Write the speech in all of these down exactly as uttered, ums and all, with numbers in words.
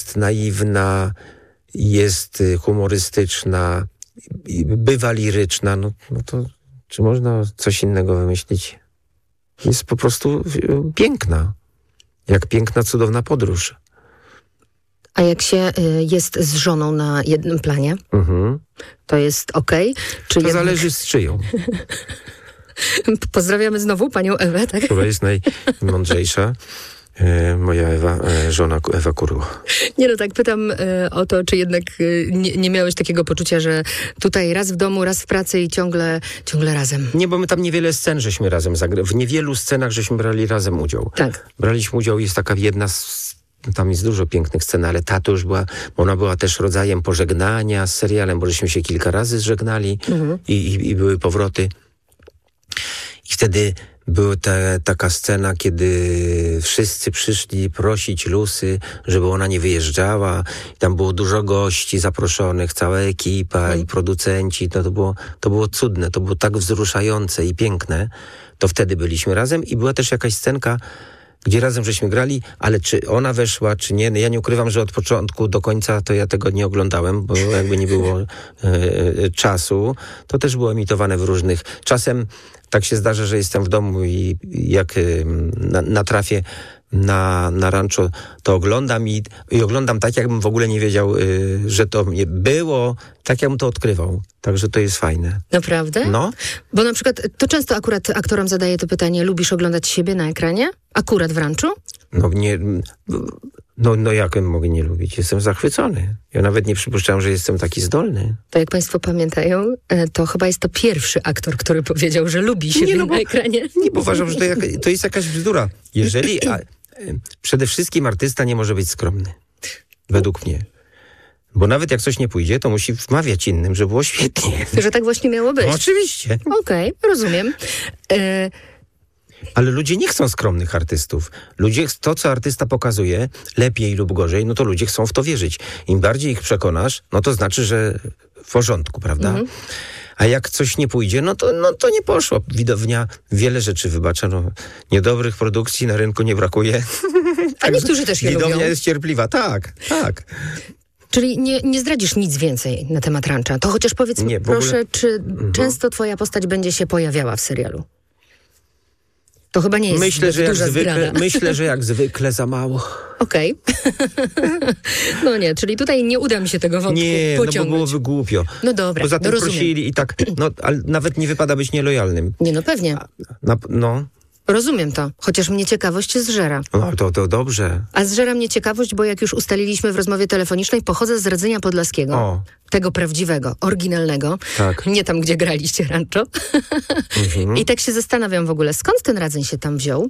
naiwna, jest humorystyczna, bywa liryczna, no, no to czy można coś innego wymyślić? Jest po prostu piękna. Jak piękna, cudowna podróż. A jak się jest z żoną na jednym planie, mhm. to jest okej? Okay? To jednak... zależy z czyją. Pozdrawiamy znowu panią Ewę, tak? Która jest najmądrzejsza. E, moja Ewa, e, żona Ewa Kurło. Nie no, tak pytam e, o to, czy jednak e, nie, nie miałeś takiego poczucia, że tutaj raz w domu, raz w pracy i ciągle, ciągle razem. Nie, bo my tam niewiele scen żeśmy razem zagrali. W niewielu scenach żeśmy brali razem udział. Tak. Braliśmy udział, jest taka jedna z... Tam jest dużo pięknych scen, ale ta to już była, ona była też rodzajem pożegnania z serialem, bo żeśmy się kilka razy zżegnali mhm. i, i, i były powroty. I wtedy była ta, taka scena, kiedy wszyscy przyszli prosić Lucy, żeby ona nie wyjeżdżała. Tam było dużo gości zaproszonych, cała ekipa mhm. i producenci. To, to, było, to było cudne, to było tak wzruszające i piękne. To wtedy byliśmy razem i była też jakaś scenka, gdzie razem żeśmy grali, ale czy ona weszła, czy nie, ja nie ukrywam, że od początku do końca to ja tego nie oglądałem, bo jakby nie było e, czasu. To też było emitowane w różnych... Czasem tak się zdarza, że jestem w domu i jak e, na, natrafię na, na rancho, to oglądam i, i oglądam tak, jakbym w ogóle nie wiedział, y, że to nie było, tak jakbym to odkrywał. Także to jest fajne. Naprawdę? No. Bo na przykład, to często akurat aktorom zadaję to pytanie, lubisz oglądać siebie na ekranie? Akurat w ranczu? No nie... No, no jak mogę nie lubić? Jestem zachwycony. Ja nawet nie przypuszczałem, że jestem taki zdolny. To jak państwo pamiętają, to chyba jest to pierwszy aktor, który powiedział, że lubi siebie nie, no bo, na ekranie. Nie, bo uważam, że to, jak, to jest jakaś bzdura. Jeżeli... A, przede wszystkim artysta nie może być skromny. Według mnie. Bo nawet jak coś nie pójdzie, to musi wmawiać innym, że było świetnie. Że tak właśnie miało być. No, oczywiście. Okej, okay, rozumiem. E... Ale ludzie nie chcą skromnych artystów. Ludzie, to co artysta pokazuje, lepiej lub gorzej, no to ludzie chcą w to wierzyć. Im bardziej ich przekonasz, no to znaczy, że w porządku, prawda? Mhm. A jak coś nie pójdzie, no to, no to nie poszło. Widownia wiele rzeczy wybacza. No, niedobrych produkcji na rynku nie brakuje. A niektórzy też je widownia lubią. Widownia jest cierpliwa, tak, tak. Czyli nie, nie zdradzisz nic więcej na temat Rancha. To chociaż powiedz mi, nie, proszę, ogóle... czy mhm. często twoja postać będzie się pojawiała w serialu? To chyba nie jest myślę, że jak duża zwykle, zdrada. Myślę, że jak zwykle za mało. Okej. Okay. No nie, czyli tutaj nie uda mi się tego wątku nie, pociągnąć. Nie, no bo byłoby głupio. No dobra, Poza tym no prosili i tak, no ale nawet nie wypada być nielojalnym. Nie, no pewnie. Na, no. Rozumiem to, chociaż mnie ciekawość zżera. No to, to dobrze. A zżera mnie ciekawość, bo jak już ustaliliśmy w rozmowie telefonicznej, pochodzę z Radzenia Podlaskiego. O. Tego prawdziwego, oryginalnego. Tak. Nie tam, gdzie graliście rancho. Mhm. I tak się zastanawiam w ogóle, skąd ten Radzeń się tam wziął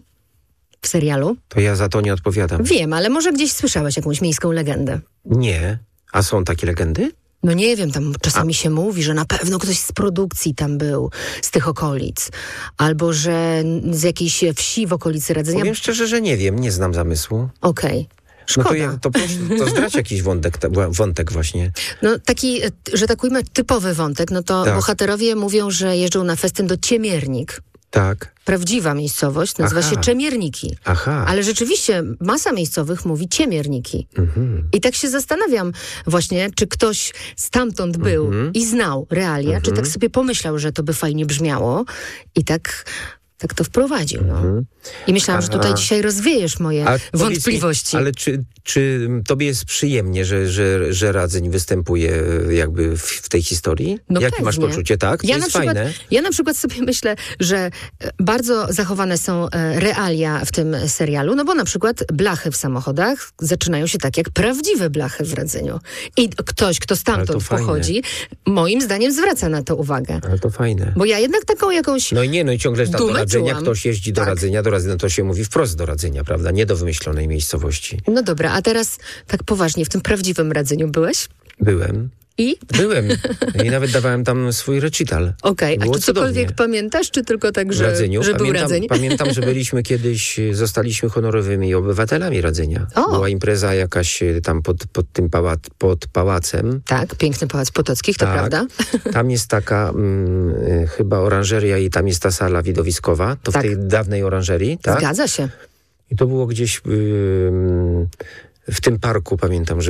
w serialu? To ja za to nie odpowiadam. Wiem, ale może gdzieś słyszałeś jakąś miejską legendę. Nie. A są takie legendy? No nie wiem, tam czasami A. się mówi, że na pewno ktoś z produkcji tam był, z tych okolic. Albo, że z jakiejś wsi w okolicy Radzenia. Powiem szczerze, że nie wiem, nie znam zamysłu. Okej. Okay. No to, ja, to, to zdradź jakiś wątek, wątek właśnie. No taki, że tak ujmę, typowy wątek. No to tak. Bohaterowie mówią, że jeżdżą na festyn do Ciemiernik. Tak. Prawdziwa miejscowość nazywa Aha. się Czemierniki. Aha. Ale rzeczywiście masa miejscowych mówi Ciemierniki. Mhm. I tak się zastanawiam właśnie, czy ktoś stamtąd był mhm. i znał realia, mhm. czy tak sobie pomyślał, że to by fajnie brzmiało i tak... Tak to wprowadził. No. Mhm. I myślałam, Aha. że tutaj dzisiaj rozwiejesz moje A wątpliwości. Mi, ale czy, czy tobie jest przyjemnie, że, że, że Radzeń występuje jakby w, w tej historii? No Jakie pewnie. masz poczucie, tak? To ja jest na przykład, fajne. Ja na przykład sobie myślę, że bardzo zachowane są realia w tym serialu, no bo na przykład blachy w samochodach zaczynają się tak jak prawdziwe blachy w Radzeniu. I ktoś, kto stamtąd pochodzi, moim zdaniem zwraca na to uwagę. Ale to fajne. Bo ja jednak taką jakąś No i nie, no i ciągle tam do Radzenia czułam. Ktoś jeździ do tak. Radzenia, do Radzenia to się mówi wprost do Radzenia, prawda? Nie do wymyślonej miejscowości. No dobra, a teraz tak poważnie, w tym prawdziwym Radzeniu byłeś? Byłem. I? Byłem. I nawet dawałem tam swój recital. Okej, okay. A czy cokolwiek cudownie. Pamiętasz, czy tylko tak, że, Radzeniu. że był pamiętam, Radzeń? Pamiętam, że byliśmy kiedyś, zostaliśmy honorowymi obywatelami Radzenia. O. Była impreza jakaś tam pod, pod tym pałac, pod pałacem. Tak, piękny Pałac Potockich, to tak. prawda? Tam jest taka mm, chyba oranżeria i tam jest ta sala widowiskowa. To tak. w tej dawnej oranżerii, tak? Zgadza się. I to było gdzieś... Yy, w tym parku pamiętam, że